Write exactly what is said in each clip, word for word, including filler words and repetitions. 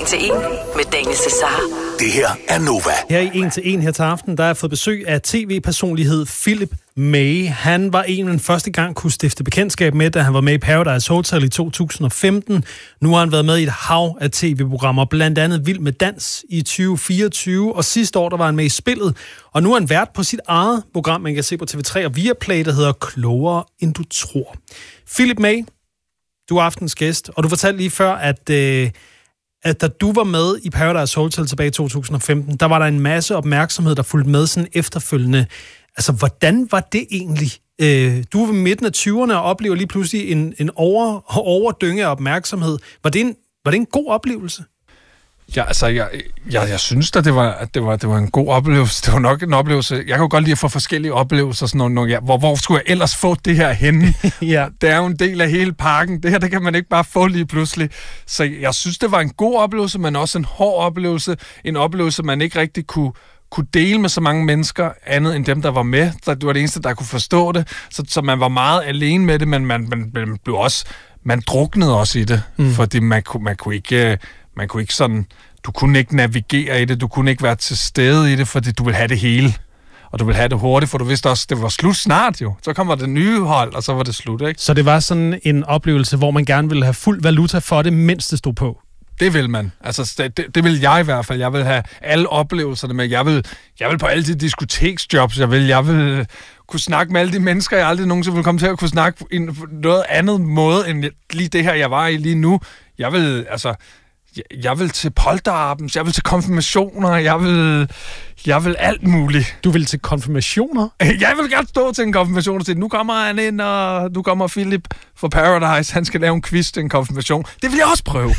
til en med Daniel Cesar. Det her er Nova. Her i en til en her til aften, der har jeg fået besøg af tv-personlighed Philip May. Han var en, man første gang kunne stifte bekendtskab med, da han var med i Paradise Hotel i to tusind og femten. Nu har han været med i et hav af tv-programmer, blandt andet Vild med Dans i tyve fireogtyve, og sidste år der var han med i Spillet. Og nu er han vært på sit eget program, man kan se på T V tre og Viaplay, der hedder Klogere end du tror. Philip May, du er aftens gæst, og du fortalte lige før, at... Øh, at da du var med i Paradise Hotel tilbage i to tusind og femten, der var der en masse opmærksomhed, der fulgte med sådan efterfølgende. Altså, hvordan var det egentlig? Øh, du var i midten af tyverne og oplever lige pludselig en, en over, overdynge af opmærksomhed. Var det en, var det en god oplevelse? Ja, altså, jeg, jeg, jeg synes da, det var, at det var, det var en god oplevelse. Det var nok en oplevelse. Jeg kan jo godt lide at få forskellige oplevelser. Sådan nogle, ja, hvor, hvor skulle jeg ellers få det her henne? Ja. Det er jo en del af hele pakken. Det her, det kan man ikke bare få lige pludselig. Så jeg synes, det var en god oplevelse, men også en hård oplevelse. En oplevelse, man ikke rigtig kunne, kunne dele med så mange mennesker, andet end dem, der var med. Det var det eneste, der kunne forstå det. Så, så man var meget alene med det, men man, man, man blev også... Man druknede også i det, mm. fordi man kunne, man kunne ikke... Man kunne ikke sådan, du kunne ikke navigere i det, du kunne ikke være til stede i det, fordi du ville have det hele. Og du ville have det hurtigt, for du vidste også, det var slut snart jo. Så kommer det nye hold, og så var det slut, ikke? Så det var sådan en oplevelse, hvor man gerne ville have fuld valuta for det, mens det stod på? Det vil man. Altså, det, det vil jeg i hvert fald. Jeg vil have alle oplevelserne med. Jeg vil, jeg vil på alle de diskoteksjobs, jeg vil, jeg vil kunne snakke med alle de mennesker, jeg aldrig nogensinde vil komme til at kunne snakke i noget andet måde, end lige det her, jeg var i lige nu. Jeg vil, altså... Jeg vil til polterabends, jeg vil til konfirmationer, jeg vil, jeg vil alt muligt. Du vil til konfirmationer? Jeg vil gerne stå til en konfirmation og sige, nu kommer han ind, og nu kommer Philip fra Paradise, han skal lave en quiz til en konfirmation. Det vil jeg også prøve.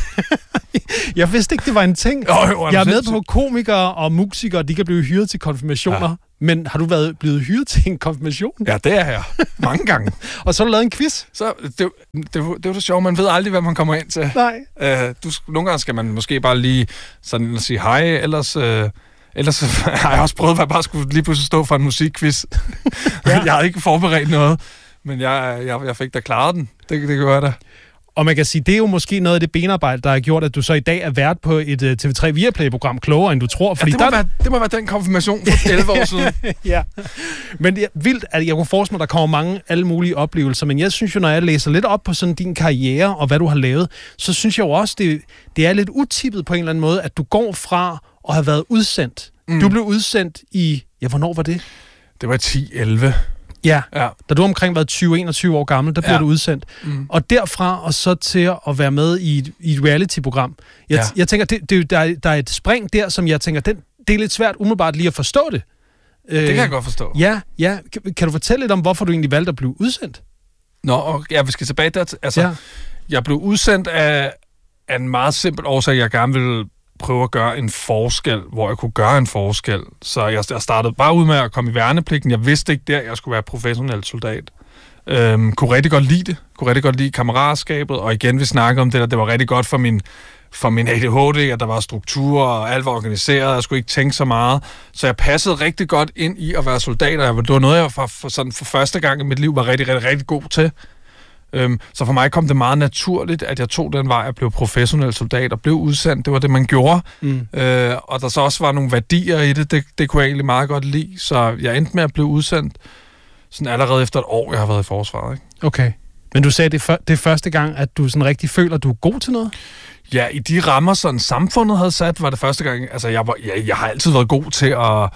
Jeg vidste ikke, det var en ting. Jo, jo, jeg er med på komikere og musikere, de kan blive hyret til konfirmationer. Ja. Men har du været blevet hyret til en konfirmation? Ja, det er jeg. Mange gange. Og så har du lavet en quiz? Så, det, det, det, det er jo det sjovt, man ved aldrig, hvad man kommer ind til. Nej. Uh, du, nogle gange skal man måske bare lige sådan sige hej, ellers... Uh, ellers har jeg også prøvet, at jeg bare skulle lige pludselig stå for en musikquiz. Ja. Jeg havde ikke forberedt noget, men jeg, jeg, jeg fik da klaret den. Det, det gør jeg da. Og man kan sige, det er jo måske noget af det benarbejde, der har gjort, at du så i dag er vært på et uh, T V tre Viaplay-program, Klogere end du tror. Fordi ja, det, må der... være, det må være den konfirmation for elleve år siden. Ja. Men det er vildt, at jeg kunne forestille mig, at der kommer mange alle mulige oplevelser. Men jeg synes jo, når jeg læser lidt op på sådan din karriere og hvad du har lavet, så synes jeg jo også, det, det er lidt utippet på en eller anden måde, at du går fra at have været udsendt. Mm. Du blev udsendt i... Ja, hvornår var det? Det var ti elleve. Ja, ja, da du omkring var tyve enogtyve år gammel, der blev ja. du udsendt. Mm. Og derfra og så til at være med i et, i et reality-program. Jeg, ja. jeg tænker, det, det, der, er, der er et spring der, som jeg tænker, den, det er lidt svært umiddelbart lige at forstå det. Det kan jeg godt forstå. Ja, ja. Kan, kan du fortælle lidt om, hvorfor du egentlig valgte at blive udsendt? Nå, og ja, vi skal tilbage der. Altså, ja. Jeg blev udsendt af, af en meget simpel årsag, jeg gerne ville prøve at gøre en forskel, hvor jeg kunne gøre en forskel. Så jeg, jeg startede bare ud med at komme i værnepligten. Jeg vidste ikke der, jeg skulle være professionel soldat. Øhm, kunne rigtig godt lide det. Kunne rigtig godt lide kammeratskabet. Og igen, vi snakkede om det der, det var rigtig godt for min, for min A D H D, at der var struktur, og alt var organiseret. Jeg skulle ikke tænke så meget. Så jeg passede rigtig godt ind i at være soldat, og det var noget, jeg for, for, sådan, for første gang i mit liv var rigtig, rigtig, rigtig god til. Øhm, så for mig kom det meget naturligt, at jeg tog den vej og blev professionel soldat og blev udsendt. Det var det, man gjorde. Mm. Øh, og der så også var nogle værdier i det. det. Det kunne jeg egentlig meget godt lide. Så jeg endte med at blive udsendt sådan allerede efter et år, jeg har været i forsvaret. Ikke? Okay. Men du sagde, det er, for, det er første gang, at du sådan rigtig føler, at du er god til noget? Ja, i de rammer, sådan samfundet havde sat, var det første gang. Altså, jeg, var, jeg, jeg har altid været god til at...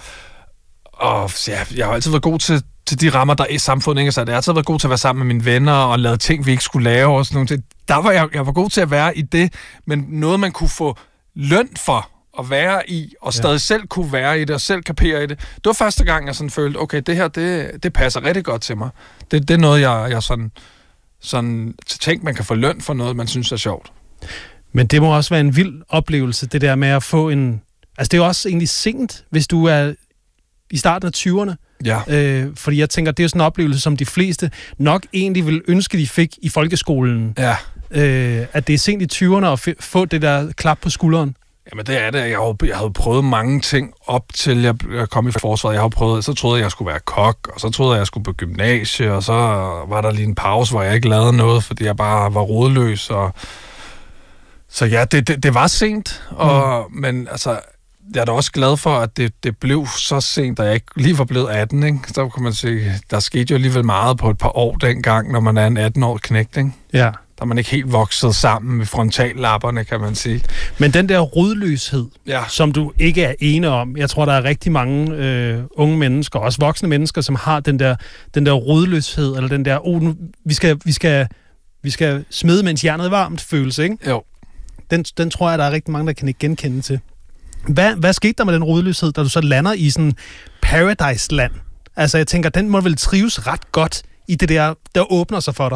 Og, ja, jeg har altid været god til til de rammer, der er i samfundet, ikke? Så jeg har altid været god til at være sammen med mine venner og lave ting, vi ikke skulle lave og sådan nogle ting. Der var jeg, jeg var god til at være i det, men noget, man kunne få løn for at være i, og stadig ja. selv kunne være i det, og selv kapere i det. Det var første gang, jeg sådan følte, okay, det her, det, det passer rigtig godt til mig. Det, det er noget, jeg, jeg sådan, sådan tænker, man kan få løn for noget, man synes er sjovt. Men det må også være en vild oplevelse, det der med at få en... Altså, det er jo også egentlig sent, hvis du er i starten af tyverne. Ja. Øh, fordi jeg tænker, det er sådan en oplevelse, som de fleste nok egentlig vil ønske, de fik i folkeskolen. Ja. Øh, at det er sent i tyverne at f- få det der klap på skulderen. Jamen det er det. Jeg havde, jeg havde prøvet mange ting op til jeg kom i forsvaret. Jeg havde prøvet, så troede jeg, jeg skulle være kok, og så troede jeg, jeg skulle på gymnasie, og så var der lige en pause, hvor jeg ikke lavede noget, fordi jeg bare var rodløs. Og Så ja, det, det, det var sent, og, mm. men altså, jeg er da også glad for, at det, det blev så sent, da jeg ikke lige var blevet atten, ikke? Så kan man sige, der skete jo alligevel meget på et par år dengang, når man er en atten-årig knægt, ikke? Ja. Der er man ikke helt vokset sammen med frontallapperne, kan man sige. Men den der rodløshed, ja. som du ikke er ene om, jeg tror, der er rigtig mange øh, unge mennesker, også voksne mennesker, som har den der, den der rodløshed, eller den der, oh, nu, vi, skal, vi, skal, vi skal smide, mens jernet er varmt, følelse, ikke? Jo. Den, den tror jeg, der er rigtig mange, der kan ikke genkende til. Hvad, hvad skete der med den rodløshed, da du så lander i sådan paradise-land? Altså, jeg tænker, den må vel trives ret godt i det der, der åbner sig for dig.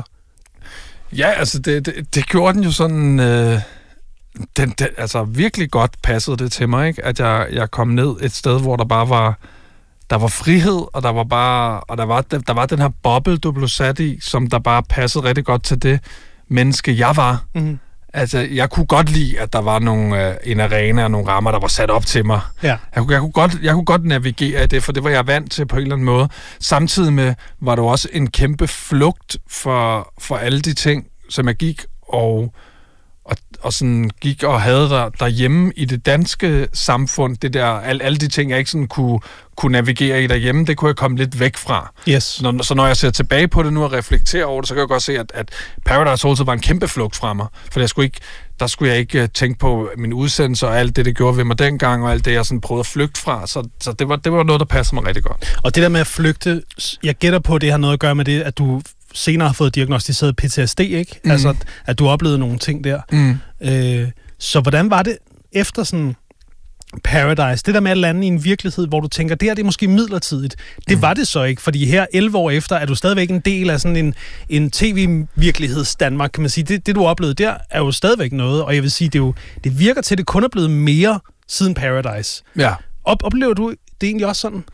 Ja, altså, det, det, det gjorde den jo sådan... Øh, den, den, altså, virkelig godt passede det til mig, ikke? At jeg, jeg kom ned et sted, hvor der bare var... Der var frihed, og der var bare... Og der var, der var den her boble, du blev sat i, som der bare passede rigtig godt til det menneske, jeg var. Mm-hmm. Altså, jeg kunne godt lide, at der var nogle, øh, en arena og nogle rammer, der var sat op til mig. Ja. Jeg, jeg, kunne godt, jeg kunne godt navigere i det, for det var jeg vant til på en eller anden måde. Samtidig med var det også en kæmpe flugt for, for alle de ting, som jeg gik og, og, og sådan gik og havde der, derhjemme i det danske samfund. Det der, al, alle de ting, jeg ikke sådan kunne, kunne navigere i derhjemme, det kunne jeg komme lidt væk fra. Yes. Når, så når jeg ser tilbage på det nu og reflekterer over det, så kan jeg godt se, at, at Paradise Hotel var en kæmpe flugt fra mig. For jeg skulle ikke, der skulle jeg ikke tænke på min udsendelse og alt det, det gjorde ved mig dengang, og alt det, jeg sådan prøvede at flygte fra. Så, så det, var, det var noget, der passede mig rigtig godt. Og det der med at flygte, jeg gætter på, det har noget at gøre med det, at du senere har fået diagnosticeret P T S D, ikke? Mm. Altså, at du oplevede nogle ting der. Mm. Øh, så hvordan var det efter sådan Paradise? Det der med at lande i en virkelighed, hvor du tænker, det her det er måske midlertidigt. Det mm. var det så ikke, fordi her elleve år efter er du stadigvæk en del af sådan en, en tv-virkeligheds Danmark, kan man sige. Det, det du oplevede der er jo stadigvæk noget, og jeg vil sige, det, jo, det virker til, at det kun er blevet mere siden Paradise. Ja. Op, oplever du det egentlig også sådan?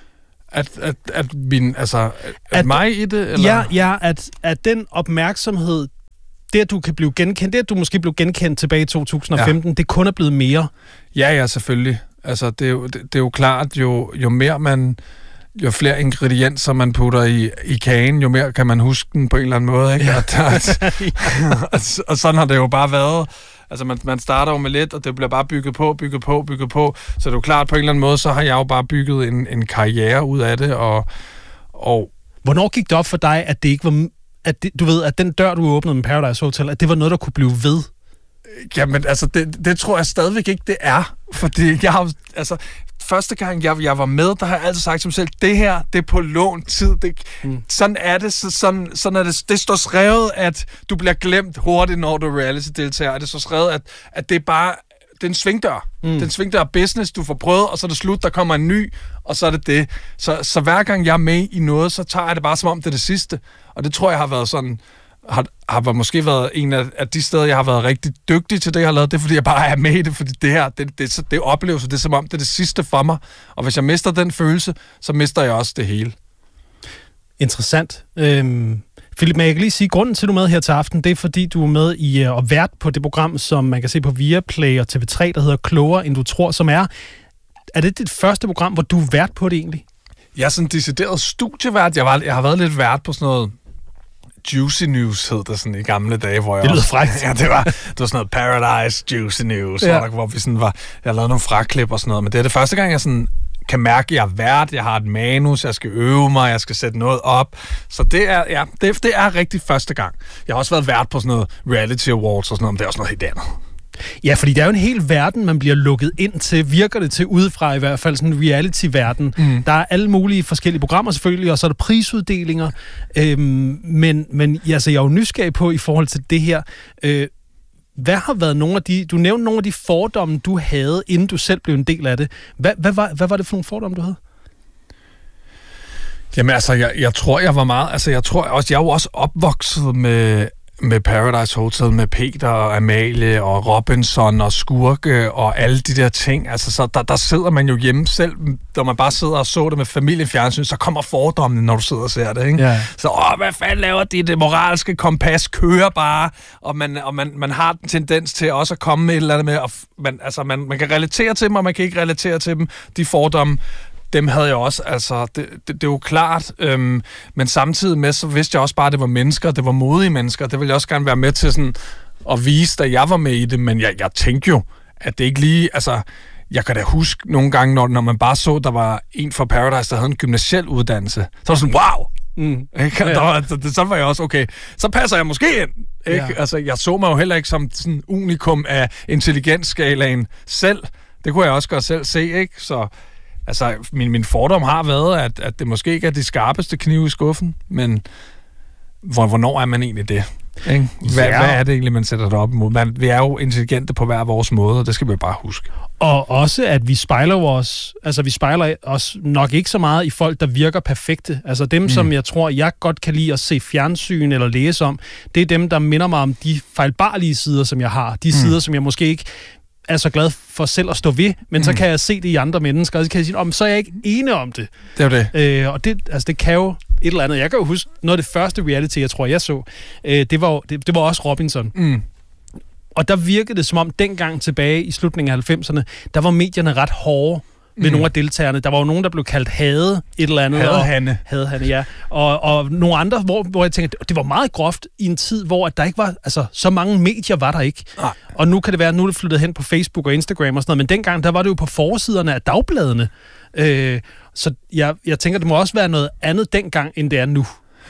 At, at, at, min, altså, at, at mig i det? Eller? Ja, ja at, at den opmærksomhed, det at du kan blive genkendt, det at du måske blev genkendt tilbage i to tusind og femten, ja. Det kun er blevet mere. Ja, ja, selvfølgelig. Altså, det er jo, det, det er jo klart, jo, jo mere man, jo flere ingredienser man putter i, i kagen, jo mere kan man huske den på en eller anden måde, ikke? Ja. At, at, og, og sådan har det jo bare været. Altså, man, man starter jo med lidt, og det bliver bare bygget på, bygget på, bygget på. Så det er jo klart, på en eller anden måde, så har jeg jo bare bygget en, en karriere ud af det, og, og... Hvornår gik det op for dig, at det ikke var... At det, du ved, at den dør, du åbnede med Paradise Hotel, at det var noget, der kunne blive ved? Jamen, altså, det, det tror jeg stadigvæk ikke, det er. Fordi jeg har... Altså, første gang, jeg, jeg var med, der har jeg altid sagt til mig selv, det her, det er på lån tid. Det, mm. Sådan er det. Så, sådan, sådan er det. Det står skrevet, at du bliver glemt hurtigt, når du er reality-deltager. Og det står skrevet, at, at det er bare... Det er en svingdør. Mm. Det er en svingdør business, du får prøvet, og så er det slut, der kommer en ny, og så er det det. Så, så hver gang jeg er med i noget, så tager jeg det bare som om det er det sidste. Og det tror jeg har været sådan... Har, har måske været en af, af de steder, jeg har været rigtig dygtig til det, jeg har lavet. Det er, fordi jeg bare er med i det, fordi det her, det, det, det oplevelser, det er som om, det er det sidste for mig. Og hvis jeg mister den følelse, så mister jeg også det hele. Interessant. Øhm, Philip, men jeg kan lige sige, grunden til, at du er med her til aften, det er, fordi du er med i uh, og vært på det program, som man kan se på Viaplay og T V tre, der hedder Klogere, end du tror, som er... Er det dit første program, hvor du er vært på det egentlig? Jeg er sådan decideret studievært. Jeg, var, jeg har været lidt vært på sådan noget... Juicy News hed det sådan i gamle dage, hvor jeg det lyder frækt. Ja, det var, det var sådan noget Paradise Juicy News, ja. hvor, der, hvor vi sådan var, jeg lavede nogle fraklip og sådan noget, men det er det første gang, jeg sådan kan mærke, at jeg er vært, jeg har et manus, jeg skal øve mig, jeg skal sætte noget op, så det er, ja, det, det er rigtig første gang. Jeg har også været vært på sådan noget Reality Awards og sådan noget, men det er også noget helt andet. Ja, fordi det er jo en hel verden, man bliver lukket ind til, virker det til udefra i hvert fald, sådan en reality-verden. Mm. Der er alle mulige forskellige programmer selvfølgelig, og så er der prisuddelinger. Øhm, men men altså, jeg er jo nysgerrig på i forhold til det her. Øh, hvad har været nogle af de... Du nævnte nogle af de fordomme, du havde, inden du selv blev en del af det. Hvad, hvad, var, hvad var det for nogle fordomme, du havde? Jamen altså, jeg, jeg tror, jeg var meget... Altså, jeg tror også... Jeg er jo også opvokset med... med Paradise Hotel, med Peter og Amalie og Robinson og Skurke og alle de der ting. Altså, så der, der sidder man jo hjemme selv, når man bare sidder og så det med familiefjernsyn, så kommer fordommene, når du sidder og ser det, ikke? Ja. Så, åh, hvad fanden laver de? Det moralske kompas kører bare, og man, og man, man har en tendens til også at komme med et eller andet med, og man, altså, man, man kan relatere til dem, og man kan ikke relatere til dem. De fordomme, dem havde jeg også, altså, det, det, det er jo klart, øhm, men samtidig med, så vidste jeg også bare, at det var mennesker, det var modige mennesker, det ville jeg også gerne være med til sådan, at vise, da jeg var med i det, men jeg, jeg tænkte jo, at det ikke lige, altså, jeg kan da huske nogle gange, når, når man bare så, der var en fra Paradise, der havde en gymnasiel uddannelse, så var det sådan, wow! Mm. Ikke? Ja. Der var, det, så var jeg også, okay, så passer jeg måske ind. Ikke? Ja. Altså, jeg så mig jo heller ikke som sådan unikum af intelligensskalaen selv. Det kunne jeg også godt selv se, ikke? Så altså, min, min fordom har været, at, at det måske ikke er de skarpeste knive i skuffen, men hvor, hvornår er man egentlig det? Ikke? Hvad, ja. hvad er det egentlig, man sætter det op imod? Man, vi er jo intelligente på hver vores måde, og det skal vi bare huske. Og også, at vi spejler os, altså vi spejler os nok ikke så meget i folk, der virker perfekte. Altså dem, mm. som jeg tror, jeg godt kan lide at se fjernsyn eller læse om, det er dem, der minder mig om de fejlbarlige sider, som jeg har. De mm. sider, som jeg måske ikke er så glad for selv at stå ved, men mm. så kan jeg se det i andre mennesker, og så kan jeg sige, om så er jeg ikke enig om det. Det er det. Øh, og det, altså, det kan jo et eller andet. Jeg kan jo huske, noget af det første reality, jeg tror, jeg så, øh, det, var, det, det var også Robinson. Mm. Og der virkede det som om, dengang tilbage i slutningen af halvfemserne, der var medierne ret hårde ved mm. nogle af deltagerne. Der var jo nogen, der blev kaldt hade, et eller andet. Hadehanne. Hadehanne, ja. Og, og nogle andre, hvor, hvor jeg tænkte, det var meget groft i en tid, hvor der ikke var, altså så mange medier var der ikke. Ah. Og nu kan det være, nu er det flyttet hen på Facebook og Instagram og sådan noget, men dengang, der var det jo på forsiderne af dagbladene. Øh, så jeg, jeg tænker, det må også være noget andet dengang, end det er nu.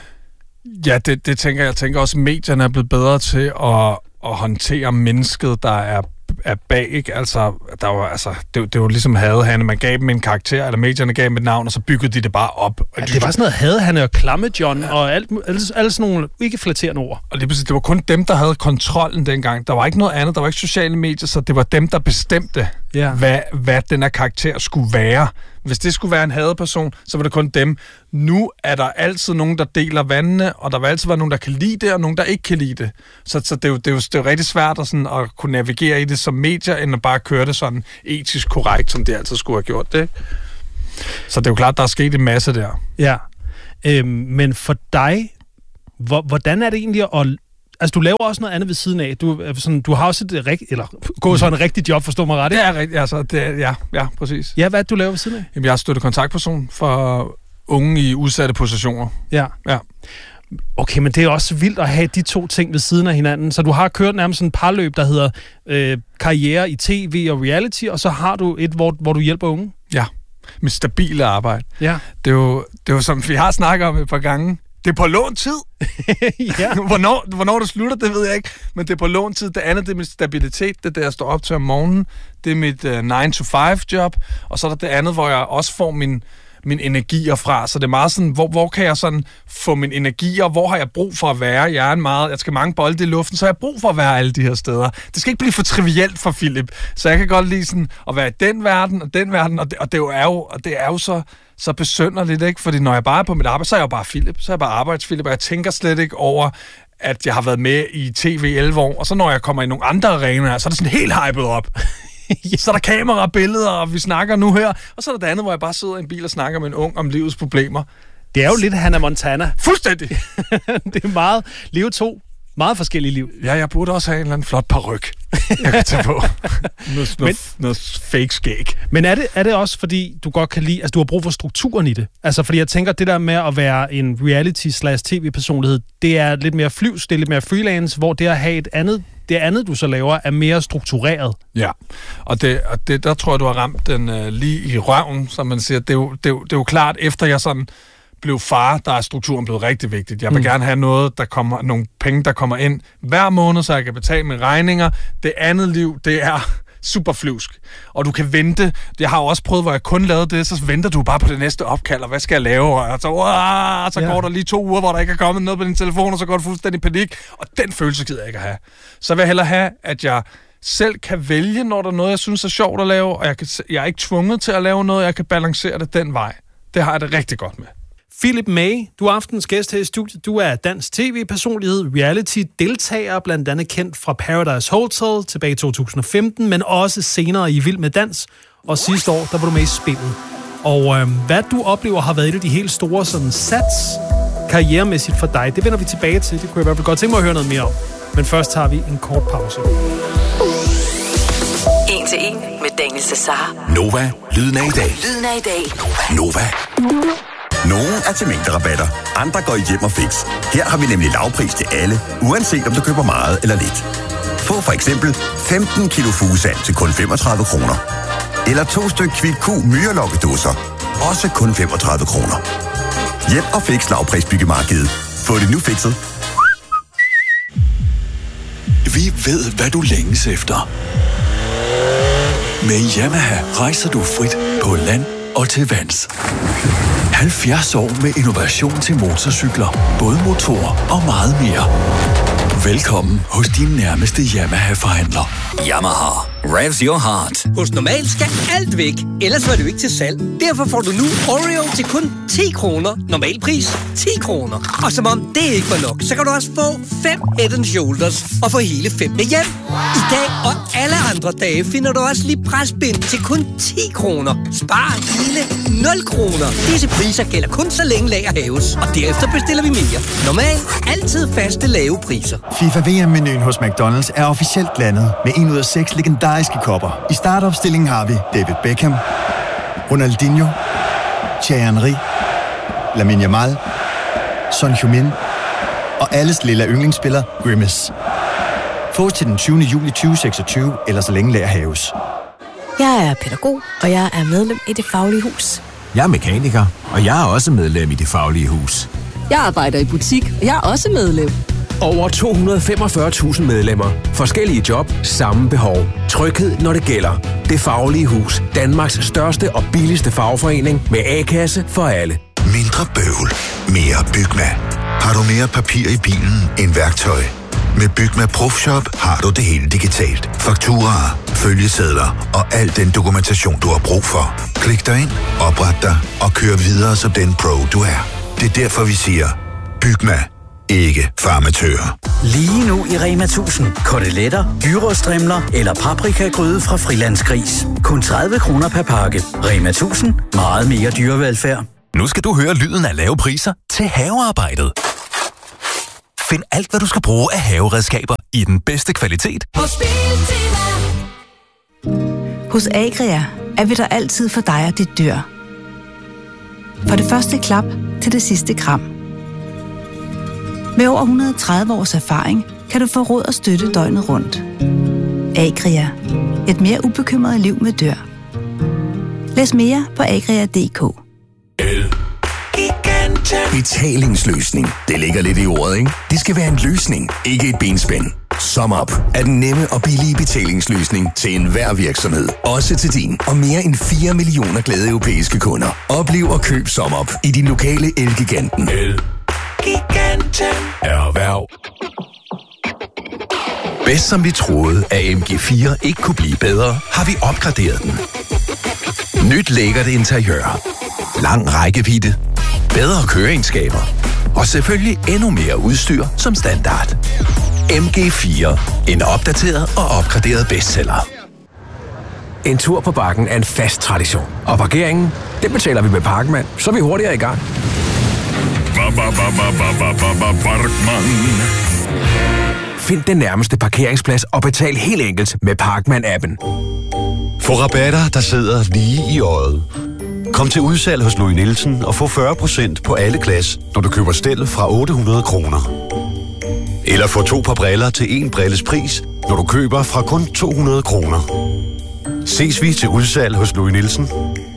Ja, det, det tænker jeg. Jeg tænker også, at medierne er blevet bedre til at, at håndtere mennesket, der er er bag, ikke? Altså, der var, altså, det, det var ligesom Hadehanne. Man gav dem en karakter, eller medierne gav dem et navn, og så byggede de det bare op. Ja, det var sådan noget Hadehanne og Klamme John, ja. Og alt, alle, alle sådan nogle ikke flatterende ord. Og det, det var kun dem, der havde kontrollen dengang. Der var ikke noget andet, der var ikke sociale medier, så det var dem, der bestemte, ja. hvad, hvad den her karakter skulle være. Hvis det skulle være en hadeperson, så var det kun dem. Nu er der altid nogen, der deler vandene, og der vil altid være nogen, der kan lide det, og nogen, der ikke kan lide det. Så, så det, er jo, det, er jo, det er jo rigtig svært at, sådan, at kunne navigere i det som medier, end at bare køre det sådan etisk korrekt, som det altid skulle have gjort det. Så det er jo klart, der er sket en masse der. Ja, øhm, men for dig, hvor, hvordan er det egentlig at... Altså, du laver også noget andet ved siden af. Du, sådan, du har også et rigtigt, eller gå sådan en rigtig job, forstå mig ret, ikke? Det er rigtigt, altså, det er, ja, ja, præcis. Ja, hvad er det, du laver ved siden af? Jamen, jeg er støttet kontaktperson for unge i udsatte positioner. Ja. Ja. Okay, men det er også vildt at have de to ting ved siden af hinanden. Så du har kørt nærmest sådan en parløb, der hedder øh, karriere i tv og reality, og så har du et, hvor, hvor du hjælper unge? Ja, med stabile arbejde. Ja. Det er jo, det er jo som vi har snakket om et par gange. Det er på lån tid. Ja. hvornår, hvornår det slutter, det ved jeg ikke. Men det er på lån tid. Det andet, det er mit stabilitet. Det er det, jeg står op til om morgenen. Det er mit uh, nine to five job. Og så er der det andet, hvor jeg også får min, min energier fra. Så det er meget sådan, hvor, hvor kan jeg sådan få min energier? Hvor har jeg brug for at være? Jeg er en meget, jeg skal mange bolde i luften, så jeg har brug for at være alle de her steder. Det skal ikke blive for trivielt for Philip. Så jeg kan godt lide sådan at være i den verden og den verden. Og det, og det er jo, og det er jo så... så besynderligt, ikke? Fordi når jeg bare er på mit arbejde, så er jeg jo bare Philip. Så er jeg bare arbejds-Philip, og jeg tænker slet ikke over, at jeg har været med i tv elleve år. Og så når jeg kommer i nogle andre arenaer, så er det sådan helt hypet op. Ja. Så er der kamera og billeder, og vi snakker nu her. Og så er der det andet, hvor jeg bare sidder i en bil og snakker med en ung om livets problemer. Det er jo lidt Hannah Montana. Fuldstændig! Det er meget... Leve to meget forskellige liv. Ja, jeg burde også have en eller anden flot paryk, jeg kan tage på. noget, noget, noget fake skæg. Men er det, er det også, fordi du godt kan lide, altså du har brug for strukturen i det? Altså, fordi jeg tænker, det der med at være en reality-slash-tv-personlighed, det er lidt mere flyvs, det er lidt mere freelance, hvor det at have et andet, det andet, du så laver, er mere struktureret. Ja, og, det, og det, der tror jeg, du har ramt den uh, lige i røven, som man siger. Det er jo, det er jo, det er jo klart, efter jeg sådan... blev far, der er strukturen blevet rigtig vigtigt. Jeg vil mm. gerne have noget, der kommer, nogle penge, der kommer ind hver måned, så jeg kan betale mine regninger. Det andet liv, det er super flyvsk. Og du kan vente. Jeg har jo også prøvet, hvor jeg kun lavede det, så venter du bare på det næste opkald, og hvad skal jeg lave? Og så, uh, så ja. går der lige to uger, hvor der ikke er kommet noget på din telefon, og så går du fuldstændig i panik. Og den følelse gider jeg ikke at have. Så vil jeg hellere have, at jeg selv kan vælge, når der er noget, jeg synes er sjovt at lave, og jeg, kan, jeg er ikke tvunget til at lave noget, jeg kan balancere det den vej. Det har jeg det rigtig godt med. Philip May, du er aftens gæst her i studiet. Du er dansk tv-personlighed, reality-deltager, blandt andet kendt fra Paradise Hotel tilbage i to tusind og femten, men også senere i Vild med Dans. Og sidste år, der var du med i spillet. Og øh, hvad du oplever har været et af de helt store sådan, sats karrieremæssigt for dig, det vender vi tilbage til. Det kunne jeg i hvert fald godt tænke mig at høre noget mere om. Men først tager vi en kort pause. En til en med Daniel Cesar. Nova, lyden af i dag. Lyden af i dag. Nova. Nogle er til mængderabatter, andre går i hjem og fix. Her har vi nemlig lavpris til alle, uanset om du køber meget eller lidt. Få for eksempel femten kilo fugesand til kun femogtredive kroner. Eller to styk Kvick Q myrelokkedåser. Også kun femogtredive kroner. Hjem og fix lavprisbyggemarkedet. Få det nu fikset. Vi ved, hvad du længes efter. Med Yamaha rejser du frit på land og til vands. halvfjerds år med innovation til motorcykler, både motorer og meget mere. Velkommen hos din nærmeste Yamaha-forhandler. Yamaha. Revs your heart. Hos Normal skal alt væk, ellers var det jo ikke til salg. Derfor får du nu Oreo til kun ti kroner. Normal pris ti kroner. Og som om det ikke var nok, så kan du også få fem Head and Shoulders og få hele fem med hjem. I dag og alle andre dage finder du også lige presbind til kun ti kroner. Spar hele nul kroner. Disse priser gælder kun så længe lager hæves, og derefter bestiller vi mere. Normal. Altid faste lave priser. FIFA V M-menuen hos McDonald's er officielt landet med en ud af seks legendariske kopper. I startopstillingen har vi David Beckham, Ronaldinho, Thierry Henry, Lamine Yamal, Son Heung-min og alles lille yndlingsspiller Grimace. Fås til den tyvende juli tyve seksogtyve, eller så længe lager hæves. Jeg er pædagog, og jeg er medlem i Det Faglige Hus. Jeg er mekaniker, og jeg er også medlem i Det Faglige Hus. Jeg arbejder i butik, og jeg er også medlem. Over to hundrede og femogfyrre tusind medlemmer. Forskellige job, samme behov. Tryghed, når det gælder. Det Faglige Hus. Danmarks største og billigste fagforening med A-kasse for alle. Mindre bøvl. Mere Bygma. Har du mere papir i bilen end værktøj? Med Bygma Profshop har du det hele digitalt. Fakturaer, følgesedler og al den dokumentation, du har brug for. Klik dig ind, opret dig og kør videre som den pro, du er. Det er derfor, vi siger, Bygma. Ikke farmatører. Lige nu i Rema tusind. Koteletter, gyros-strimler eller paprikagryde fra Frilandsgris. Kun tredive kroner per pakke. Rema tusind. Meget mere dyrevelfærd. Nu skal du høre lyden af lave priser til havearbejdet. Find alt, hvad du skal bruge af haveredskaber i den bedste kvalitet. Hos Agria er vi der altid for dig og dit dyr. Fra det første klap til det sidste kram. Med over et hundrede og tredive års erfaring kan du få råd og støtte døgnet rundt. Agria. Et mere ubekymret liv med dyr. Læs mere på agria punktum d k. Betalingsløsning. Det ligger lidt i ordet, ikke? Det skal være en løsning, ikke et benspænd. SumUp er den nemme og billige betalingsløsning til enhver virksomhed. Også til din og mere end fire millioner glade europæiske kunder. Oplev og køb SumUp i din lokale Elgiganten. Giganten. Erhverv. Bedst som vi troede, at M G fire ikke kunne blive bedre, har vi opgraderet den. Nyt lækkert interiør. Lang rækkevidde. Bedre køreegenskaber. Og selvfølgelig endnu mere udstyr som standard. M G fire. En opdateret og opgraderet bestseller. En tur på Bakken er en fast tradition. Og parkeringen, det betaler vi med Parkman, så er vi hurtigere i gang. Find den nærmeste parkeringsplads og betal helt enkelt med Parkman-appen. Få rabatter, der sidder lige i øjet. Kom til udsalg hos Louis Nielsen og få fyrre procent på alle glas, når du køber stel fra otte hundrede kroner. Eller få to par briller til en brilles pris, når du køber fra kun to hundrede kroner. Ses vi til udsalg hos Louis Nielsen.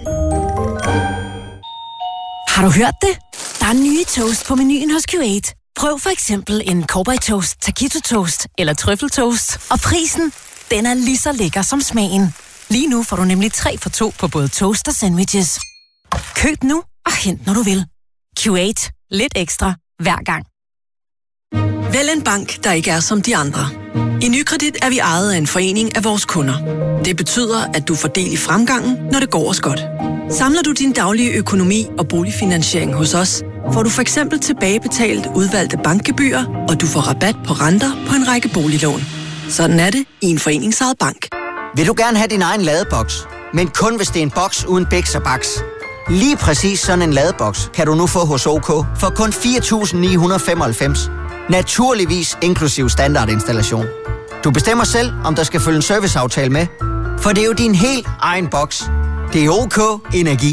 Har du hørt det? Der er nye toast på menuen hos Q otte. Prøv for eksempel en Cowboy Toast, Taquito Toast eller Trøffeltoast. Og prisen, den er lige så lækker som smagen. Lige nu får du nemlig tre for to på både toast og sandwiches. Køb nu og hent, når du vil. Q otte. Lidt ekstra hver gang. Vælg en bank, der ikke er som de andre. I Nykredit er vi ejet af en forening af vores kunder. Det betyder, at du får del i fremgangen, når det går os godt. Samler du din daglige økonomi og boligfinansiering hos os, får du for eksempel tilbagebetalt udvalgte bankgebyrer, og du får rabat på renter på en række boliglån. Sådan er det i en foreningsejet bank. Vil du gerne have din egen ladeboks, men kun hvis det er en boks uden biks og baks? Lige præcis sådan en ladeboks kan du nu få hos OK for kun fire tusind ni hundrede femoghalvfems. Naturligvis inklusiv standardinstallation. Du bestemmer selv, om der skal følge en serviceaftale med, for det er jo din helt egen boks. Det er OK Energi.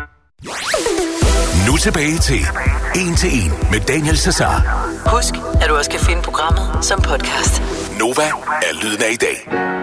Nu tilbage til En til En med Daniel Cesar. Husk, at du også kan finde programmet som podcast. Gonova er lyden af i dag.